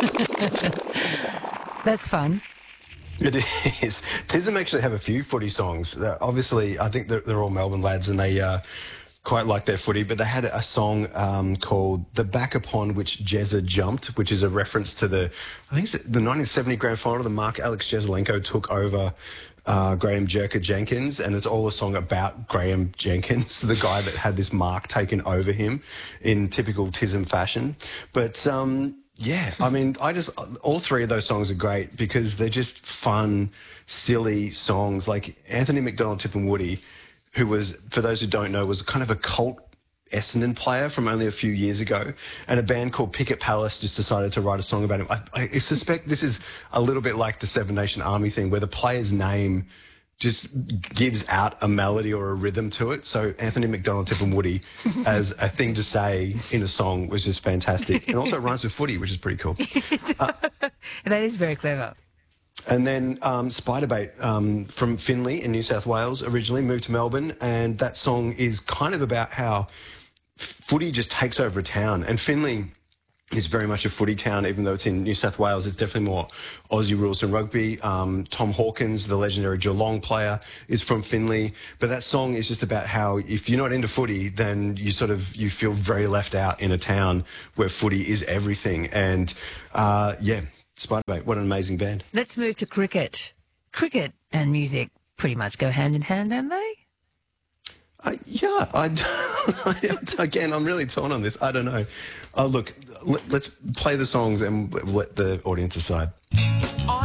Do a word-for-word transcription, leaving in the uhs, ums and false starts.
That's fun. It is. Tism actually have a few footy songs. Uh, obviously, I think they're, they're all Melbourne lads and they uh, quite like their footy, but they had a song um, called The Back Upon Which Jezza Jumped, which is a reference to the, I think it's the nineteen seventy grand final, the Mark Alex Jesselenko took over uh, Graham Jerker Jenkins, and it's all a song about Graham Jenkins, the guy that had this mark taken over him in typical Tism fashion. But um, yeah, I mean, I just, all three of those songs are great because they're just fun, silly songs. Like Anthony McDonald, Tip and Woody, who was, for those who don't know, was kind of a cult Essendon player from only a few years ago, and a band called Picket Palace just decided to write a song about him. I, I suspect this is a little bit like the Seven Nation Army thing, where the player's name just gives out a melody or a rhythm to it. So Anthony McDonald, Tip and Woody as a thing to say in a song was just fantastic. And also it rhymes with footy, which is pretty cool. Uh, That is very clever. And then um, Spiderbait um, from Finley in New South Wales originally moved to Melbourne, and that song is kind of about how footy just takes over a town. And Finley is very much a footy town, even though it's in New South Wales. It's definitely more Aussie rules than rugby. Um, Tom Hawkins, the legendary Geelong player, is from Finley. But that song is just about how if you're not into footy, then you sort of, you feel very left out in a town where footy is everything. And uh, yeah, Spiderbait, what an amazing band. Let's move to cricket. Cricket and music pretty much go hand in hand, don't they? Uh, yeah, I, again, I'm really torn on this. I don't know. Uh, look, let, let's play the songs and let the audience decide.